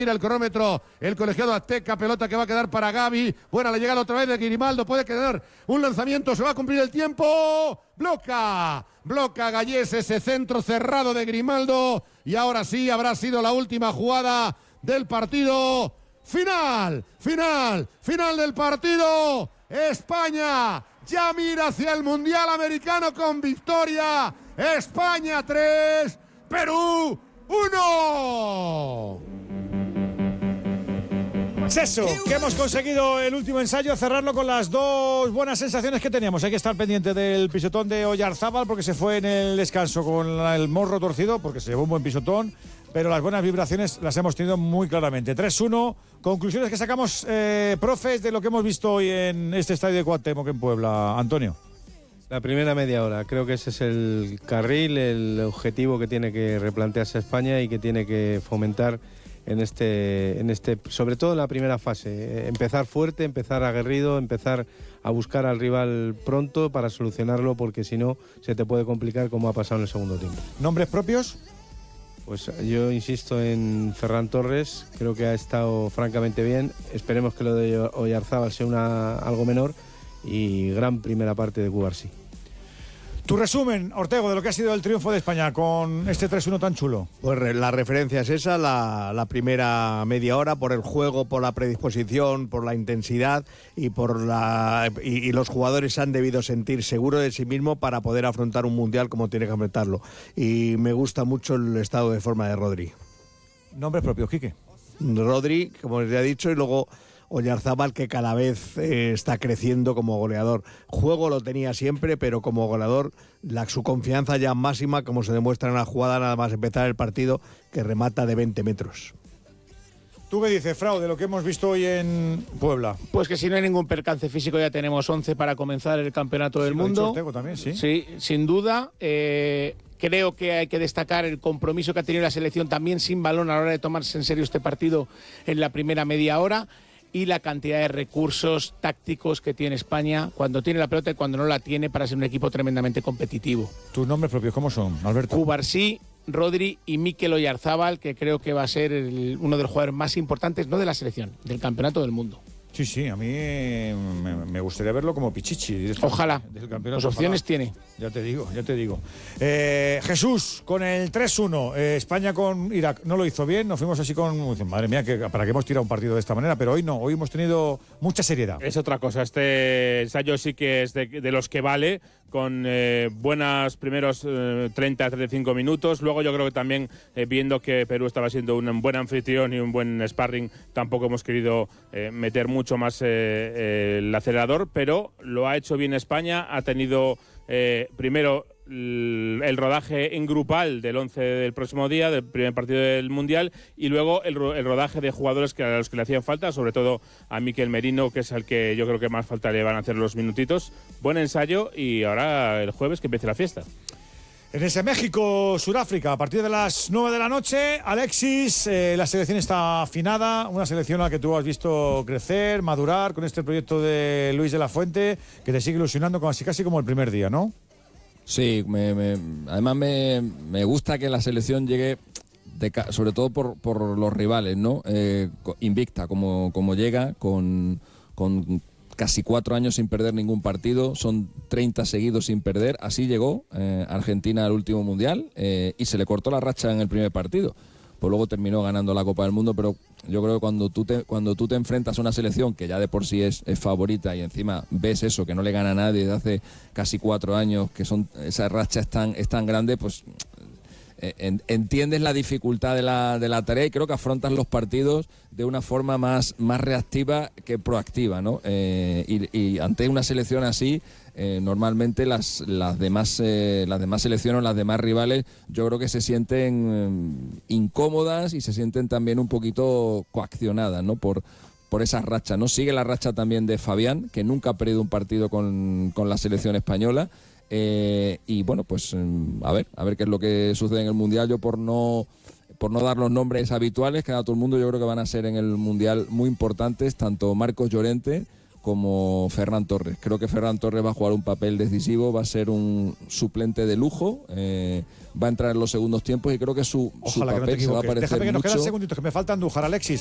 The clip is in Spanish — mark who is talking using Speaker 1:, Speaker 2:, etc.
Speaker 1: Mira el cronómetro, el colegiado azteca, pelota que va a quedar para Gavi. Buena la llegada otra vez de Grimaldo, puede quedar un lanzamiento, se va a cumplir el tiempo. Bloca Gallés ese centro cerrado de Grimaldo. Y ahora sí, habrá sido la última jugada del partido. Final del partido. España ya mira hacia el Mundial Americano con victoria. España 3, Perú 1.
Speaker 2: Es eso, que hemos conseguido el último ensayo, cerrarlo con las dos buenas sensaciones que teníamos. Hay que estar pendiente del pisotón de Oyarzábal porque se fue en el descanso con el morro torcido, porque se llevó un buen pisotón, pero las buenas vibraciones las hemos tenido muy claramente. 3-1, conclusiones que sacamos, profes, de lo que hemos visto hoy en este estadio de Cuauhtémoc en Puebla. Antonio.
Speaker 3: La primera media hora, creo que ese es el carril, el objetivo que tiene que replantearse España y que tiene que fomentar en este, sobre todo en la primera fase. Empezar fuerte, empezar aguerrido, empezar a buscar al rival pronto para solucionarlo, porque si no se te puede complicar como ha pasado en el segundo tiempo.
Speaker 2: ¿Nombres propios?
Speaker 3: Pues yo insisto en Ferran Torres, creo que ha estado francamente bien. Esperemos que lo de Oyarzábal sea algo menor, y gran primera parte de Cubarsí.
Speaker 2: Tu resumen, Ortego, de lo que ha sido el triunfo de España con este 3-1 tan chulo.
Speaker 4: Pues la referencia es esa, la primera media hora, por el juego, por la predisposición, por la intensidad y y los jugadores se han debido sentir seguros de sí mismos para poder afrontar un mundial como tiene que afrontarlo. Y me gusta mucho el estado de forma de Rodri.
Speaker 2: Nombres propios, Quique.
Speaker 4: Rodri, como les he dicho, y luego Oyarzábal, que cada vez está creciendo como goleador. Juego lo tenía siempre, pero como goleador su confianza ya máxima, como se demuestra en la jugada nada más empezar el partido, que remata de 20 metros.
Speaker 2: ¿Tú qué dices, Frau, de lo que hemos visto hoy en Puebla?
Speaker 5: Pues que si no hay ningún percance físico ya tenemos 11 para comenzar el Campeonato del Mundo.
Speaker 2: Ortego también, sí.
Speaker 5: Sí, sin duda. Creo que hay que destacar el compromiso que ha tenido la selección también sin balón a la hora de tomarse en serio este partido en la primera media hora, y la cantidad de recursos tácticos que tiene España cuando tiene la pelota y cuando no la tiene, para ser un equipo tremendamente competitivo.
Speaker 2: ¿Tus nombres propios cómo son, Alberto?
Speaker 5: Cubarsí, Rodri y Mikel Oyarzábal, que creo que va a ser uno de los jugadores más importantes, no de la selección, del Campeonato del Mundo.
Speaker 2: Sí, a mí me gustaría verlo como Pichichi.
Speaker 5: Ojalá,
Speaker 2: pues
Speaker 5: opciones tiene.
Speaker 2: Ya te digo. Jesús, con el 3-1, España con Irak, no lo hizo bien, nos fuimos así con... Madre mía, ¿para qué hemos tirado un partido de esta manera? Pero hoy no, hoy hemos tenido mucha seriedad.
Speaker 6: Es otra cosa, este ensayo sí que es de los que vale, con buenos primeros 30-35 minutos. Luego yo creo que también, viendo que Perú estaba siendo un buen anfitrión y un buen sparring, tampoco hemos querido meter mucho más el acelerador, pero lo ha hecho bien España. Ha tenido primero el rodaje en grupal del 11 del próximo día, del primer partido del Mundial, y luego el rodaje de jugadores a los que le hacían falta, sobre todo a Mikel Merino, que es al que yo creo que más falta le van a hacer los minutitos. Buen ensayo, y ahora el jueves que empiece la fiesta.
Speaker 2: En ese México-Sudáfrica, a partir de las 9 de la noche, Alexis, la selección está afinada, una selección a la que tú has visto crecer, madurar con este proyecto de Luis de la Fuente, que te sigue ilusionando casi como el primer día, ¿no?
Speaker 7: Sí, además me gusta que la selección llegue, sobre todo por los rivales, ¿no? Invicta, como llega, con casi 4 años sin perder ningún partido, son 30 seguidos sin perder, así llegó Argentina al último Mundial, y se le cortó la racha en el primer partido. Pues luego terminó ganando la Copa del Mundo, pero yo creo que cuando tú te enfrentas a una selección que ya de por sí es favorita, y encima ves eso, que no le gana a nadie desde hace casi 4 años, que esa racha es tan grande, pues entiendes la dificultad de la tarea, y creo que afrontas los partidos de una forma más reactiva que proactiva, ¿no? Y ante una selección así, normalmente las demás selecciones o las demás rivales, yo creo que se sienten incómodas y se sienten también un poquito coaccionadas, ¿no? Por esa racha, ¿no? Sigue la racha también de Fabián, que nunca ha perdido un partido con la selección española. Y bueno, pues a ver qué es lo que sucede en el Mundial. Yo por no dar los nombres habituales que da todo el mundo, yo creo que van a ser en el Mundial muy importantes tanto Marcos Llorente como Ferran Torres. Creo que Ferran Torres va a jugar un papel decisivo, va a ser un suplente de lujo, va a entrar en los segundos tiempos y creo que su
Speaker 2: Ojalá
Speaker 7: papel
Speaker 2: que no te
Speaker 7: se va a
Speaker 2: equivoques.
Speaker 7: parecer
Speaker 2: Déjame que nos
Speaker 7: mucho.
Speaker 2: quedan segunditos, que me falta Andújar, Alexis.